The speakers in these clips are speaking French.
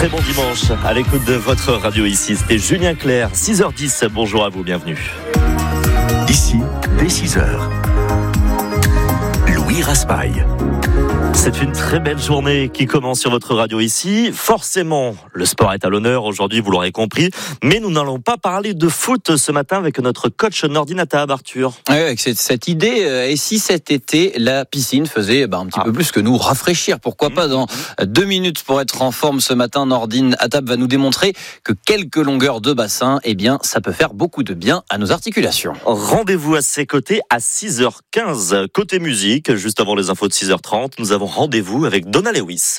Très bon dimanche à l'écoute de votre radio ici. C'était Julien Clerc, 6h10. Bonjour à vous, bienvenue. Ici, dès 6h. Louis Raspail. C'est une très belle journée qui commence sur votre radio ici. Forcément, le sport est à l'honneur aujourd'hui, vous l'aurez compris. Mais nous n'allons pas parler de foot ce matin avec notre coach Nordine Atab, Arthur. Oui, avec cette idée, et si cet été, la piscine faisait un petit peu plus que nous rafraîchir, pourquoi pas dans 2 minutes pour être en forme ce matin, Nordine Atab va nous démontrer que quelques longueurs de bassin, ça peut faire beaucoup de bien à nos articulations. Rendez-vous à ses côtés à 6h15. Côté musique, juste avant les infos de 6h30, nous avons rendez-vous avec Donna Lewis.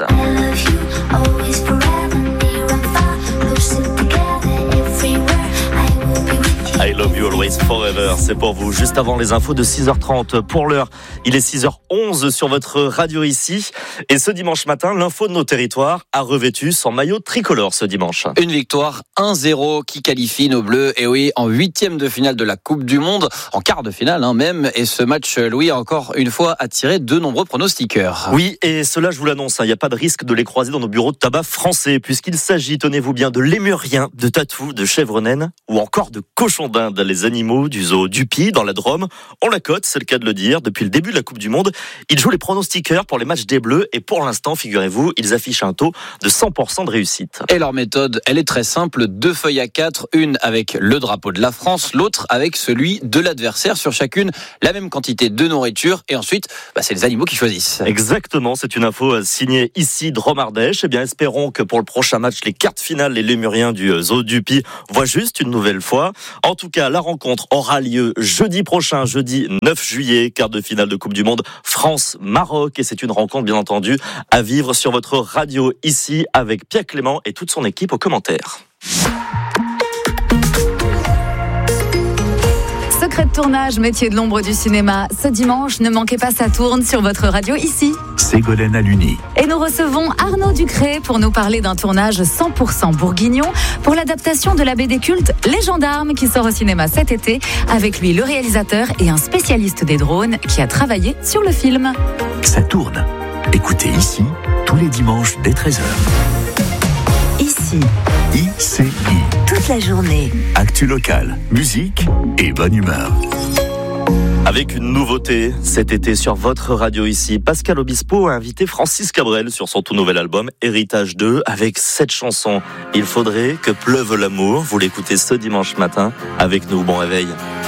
I love you always forever, c'est pour vous. Juste avant les infos de 6h30. Pour l'heure, il est 6h11 sur votre radio ici. Et ce dimanche matin, l'info de nos territoires a revêtu son maillot tricolore ce dimanche. Une victoire 1-0 qui qualifie nos Bleus, et oui, en 8e de finale de la Coupe du Monde, en quart de finale même. Et ce match, Louis, a encore une fois attiré de nombreux pronostiqueurs. Oui, et cela, je vous l'annonce, il n'y a pas de risque de les croiser dans nos bureaux de tabac français, puisqu'il s'agit, tenez-vous bien, de lémurien, de tatou, de chèvre naine ou encore de cochon d'Inde, les animaux du zoo d'Upi dans la Drôme. On la cote, c'est le cas de le dire. Depuis le début de la Coupe du Monde, ils jouent les pronostiqueurs pour les matchs des Bleus et pour l'instant, figurez-vous, ils affichent un taux de 100% de réussite. Et leur méthode, elle est très simple. 2 feuilles à 4, une avec le drapeau de la France, l'autre avec celui de l'adversaire. Sur chacune, la même quantité de nourriture et ensuite, c'est les animaux qui choisissent. Exactement, c'est une info signée ici Drôme Ardèche. Eh bien, espérons que pour le prochain match, les quarts de finale, les lémuriens du zoo d'Upi voient juste une nouvelle fois. En tout cas, la rencontre aura lieu jeudi prochain, jeudi 9 juillet, quart de finale de Coupe du Monde France-Maroc. Et c'est une rencontre, bien entendu, à vivre sur votre radio ici avec Pierre Clément et toute son équipe aux commentaires. Secret de tournage, métier de l'ombre du cinéma. Ce dimanche, ne manquez pas, ça tourne sur votre radio ici. Ségolène Aluni. Et nous recevons Arnaud Ducré pour nous parler d'un tournage 100% bourguignon pour l'adaptation de la BD culte Les Gendarmes qui sort au cinéma cet été. Avec lui, le réalisateur et un spécialiste des drones qui a travaillé sur le film. Ça tourne. Écoutez ici, tous les dimanches dès 13h. Ici. ICI. Toute la journée. Actu locale, musique et bonne humeur. Avec une nouveauté cet été sur votre radio ici, Pascal Obispo a invité Francis Cabrel sur son tout nouvel album Héritage 2 avec cette chanson. Il faudrait que pleuve l'amour. Vous l'écoutez ce dimanche matin avec nous. Bon réveil.